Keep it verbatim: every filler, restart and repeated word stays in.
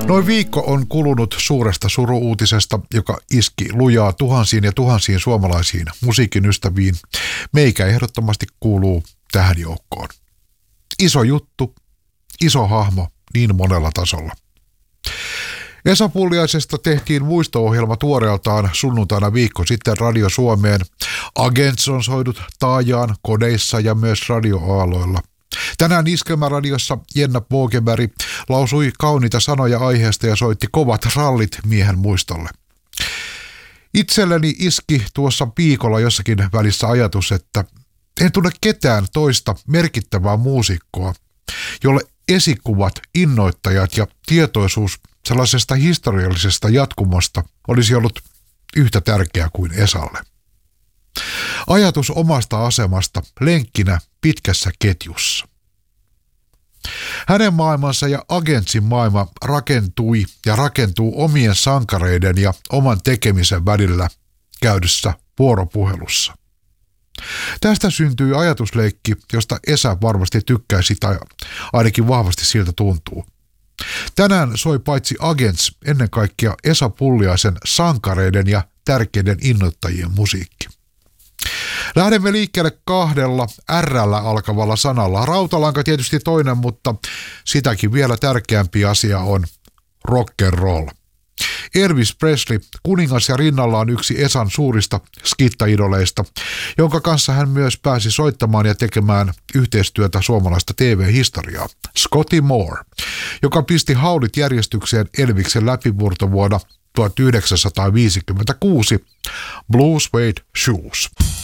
Noin viikko on kulunut suuresta suru-uutisesta, joka iski lujaa tuhansiin ja tuhansiin suomalaisiin musiikin ystäviin. Meikä ehdottomasti kuuluu tähän joukkoon. Iso juttu, iso hahmo niin monella tasolla. Esa Pulliaisesta tehtiin muisto-ohjelma tuoreeltaan sunnuntaina viikko sitten Radio Suomeen. Agents on soidut taajaan, kodeissa ja myös radioaaloilla. Tänään Iskelmäradiossa Jenna Bogeberg lausui kauniita sanoja aiheesta ja soitti kovat rallit miehen muistolle. Itselleni iski tuossa viikolla jossakin välissä ajatus, että en tunne ketään toista merkittävää muusikkoa, jolle esikuvat, innoittajat ja tietoisuus sellaisesta historiallisesta jatkumosta olisi ollut yhtä tärkeä kuin Esalle. Ajatus omasta asemasta lenkkinä pitkässä ketjussa. Hänen maailmansa ja Agentsin maailma rakentui ja rakentuu omien sankareiden ja oman tekemisen välillä käydyssä vuoropuhelussa. Tästä syntyy ajatusleikki, josta Esa varmasti tykkäisi tai ainakin vahvasti siltä tuntuu. Tänään soi paitsi Agents ennen kaikkea Esa Pulliaisen sankareiden ja tärkeiden innoittajien musiikki. Lähdemme liikkeelle kahdella R:llä alkavalla sanalla. Rautalanka tietysti toinen, mutta sitäkin vielä tärkeämpi asia on rock and roll. Elvis Presley, kuningas ja rinnallaan yksi Esan suurista skittaidoleista, jonka kanssa hän myös pääsi soittamaan ja tekemään yhteistyötä suomalaista T V-historiaa. Scotty Moore, joka pisti haulit järjestykseen Elviksen läpimurto vuonna tuhatyhdeksänsataaviisikymmentäkuusi, Blue Suede Shoes.